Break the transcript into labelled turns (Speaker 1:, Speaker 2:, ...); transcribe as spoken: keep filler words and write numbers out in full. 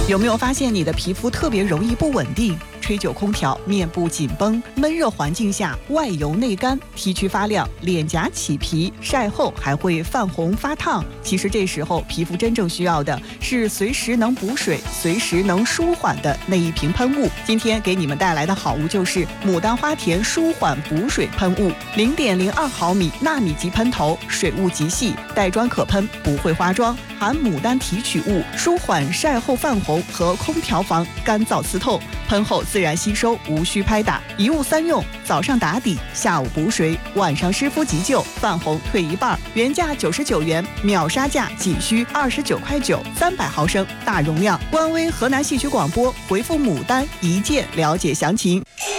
Speaker 1: 有没有发现你的皮肤特别容易不稳定？吹久空调，面部紧绷，闷热环境下外油内干，T 区发亮，脸颊起皮，晒后还会泛红发烫。其实这时候皮肤真正需要的是随时能补水、随时能舒缓的那一瓶喷雾。今天给你们带来的好物就是牡丹花田舒缓补水喷雾，零点零二毫米纳米级喷头，水雾极细，带砖可喷，不会花妆，含牡丹提取物，舒缓晒后泛红和空调房干燥刺痛。喷后自然吸收，无需拍打，一物三用，早上打底，下午补水，晚上湿敷急救，泛红退一半。原价九十九元，秒杀价仅需二十九块九，三百毫升，大容量。官微河南戏曲广播回复牡丹一键了解详情。